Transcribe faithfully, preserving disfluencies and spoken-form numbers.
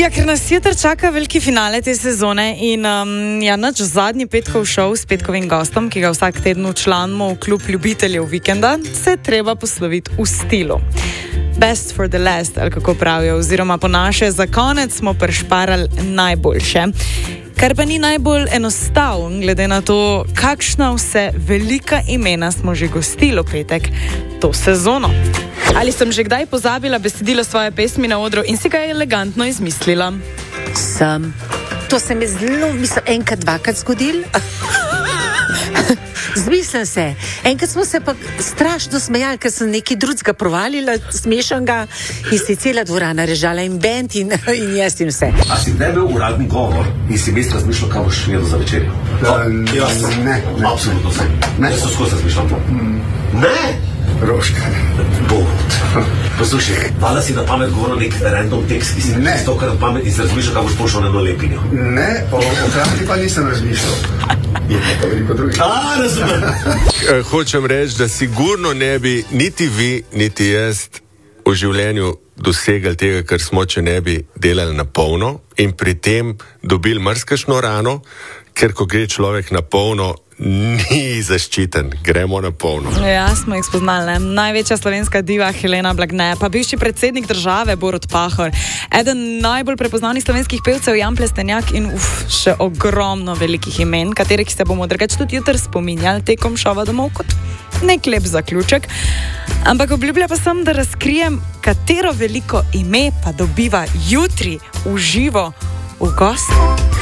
Ja, ker nas jutri čaka veliki finale te sezone in um, ja, naš zadnji petkov šov s petkovim gostom, ki ga vsak teden učlanimo v klub ljubiteljev vikenda, se treba posloviti v stilu. Best for the last, ali kako pravijo, oziroma po naše za konec smo prešparali najboljše. Kar pa ni najbolj enostavno, glede na to, kakšna vse velika imena smo že gostili v petek to sezono. Ali sem že kdaj pozabila besedilo svoje pesmi na odru in si ga je elegantno izmislila? Sem. To se mi zelo, mislim, enkrat, dvakrat zgodil. Zmislim se. Enkrat smo se pa strašno smejali, ker sem nekaj drugega provalila, smešanega, in si cela dvorana režala in bend in, in jaz in vse. A si ne bil uradni govor in si vmes razmišljal, kaj boš jedel za večerjo? Da, jaz sem. Ne, ne. Absolutno sem. Ne. Jaz sem skozi razmišljal to. Mm. Ne! Roška. Bot. Poslušaj, vala si na pamet govoril nek random tekst, ki si ne stokaj na pamet in si razmišljal, kaj boš pošel na eno lepinjo. Ne, o, o hkrati pa nisem razmišljal. Je pa veliko drugih. A, razumem. Hočem reči, da sigurno ne bi niti vi, niti jaz v življenju dosegali tega, kar smo, če ne bi delali na polno in pri tem dobili marsikšno rano, ker ko gre človek na polno, ni zaščiten, gremo na polno. Ja, smo jih spoznali, ne? Največja slovenska diva Helena Blagne, pa bivši predsednik države Borut Pahor, eden najbolj prepoznavnih slovenskih pevcev Jan Plestenjak in uf, še ogromno velikih imen, katerih se bomo drugače tudi jutri spominjali tekom šova domov kot nek lep zaključek. Ampak obljublja pa sem, da razkrijem, katero veliko ime pa dobiva jutri v živo v gost.